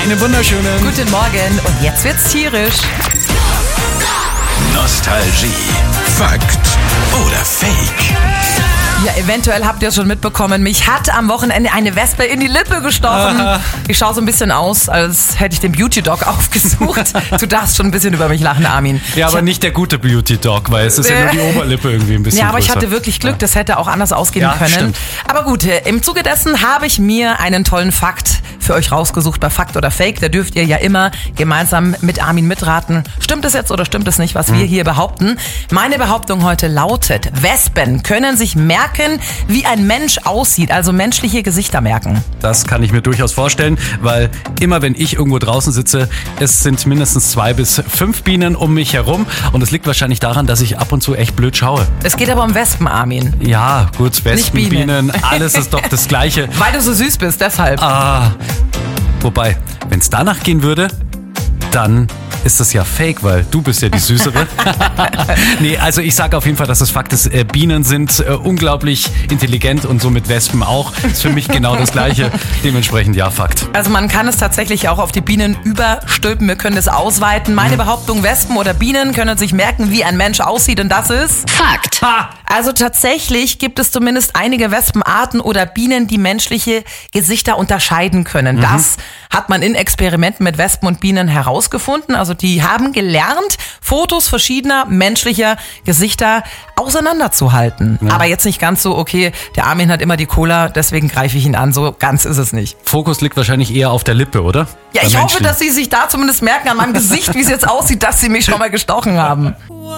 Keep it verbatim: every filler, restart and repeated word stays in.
Einen wunderschönen Guten Morgen und jetzt wird's tierisch. Nostalgie. Fakt oder Fake? Ja, eventuell habt ihr es schon mitbekommen, mich hat am Wochenende eine Wespe in die Lippe gestochen. Aha. Ich schaue so ein bisschen aus, als hätte ich den Beauty-Dog aufgesucht. Du darfst schon ein bisschen über mich lachen, Armin. Ja, aber ich nicht der gute Beauty-Dog, weil es ist ja nur die Oberlippe irgendwie ein bisschen Ja, aber ich größer. hatte wirklich Glück, das hätte auch anders ausgehen Ja, können. stimmt. Aber gut, im Zuge dessen habe ich mir einen tollen Fakt für euch rausgesucht bei Fakt oder Fake. Da dürft ihr ja immer gemeinsam mit Armin mitraten. Stimmt es jetzt oder stimmt es nicht, was wir hier behaupten? Meine Behauptung heute lautet, Wespen können sich merken, wie ein Mensch aussieht, also menschliche Gesichter merken. Das kann ich mir durchaus vorstellen, weil immer wenn ich irgendwo draußen sitze, es sind mindestens zwei bis fünf Bienen um mich herum und es liegt wahrscheinlich daran, dass ich ab und zu echt blöd schaue. Es geht aber um Wespen, Armin. Ja, gut, Wespen, Nicht Bienen. Bienen, alles ist doch das Gleiche. Weil du so süß bist, deshalb. Ah, wobei, wenn es danach gehen würde, dann ist das ja fake, weil du bist ja die Süßere. Nee, also ich sage auf jeden Fall, dass das Fakt ist, äh, Bienen sind äh, unglaublich intelligent und somit Wespen auch. Ist für mich genau das Gleiche. Dementsprechend ja, Fakt. Also man kann es tatsächlich auch auf die Bienen überstülpen, wir können es ausweiten. Meine Behauptung, Wespen oder Bienen können sich merken, wie ein Mensch aussieht und das ist... Fakt. Ha! Also tatsächlich gibt es zumindest einige Wespenarten oder Bienen, die menschliche Gesichter unterscheiden können. Das hat man in Experimenten mit Wespen und Bienen herausgefunden. Also die haben gelernt, Fotos verschiedener menschlicher Gesichter auseinanderzuhalten. Ja. Aber jetzt nicht ganz so, okay, der Armin hat immer die Cola, deswegen greife ich ihn an. So ganz ist es nicht. Fokus liegt wahrscheinlich eher auf der Lippe, oder? Ja, Bei ich hoffe, Menschen. dass Sie sich da zumindest merken an meinem Gesicht, wie es jetzt aussieht, dass Sie mich schon mal gestochen haben.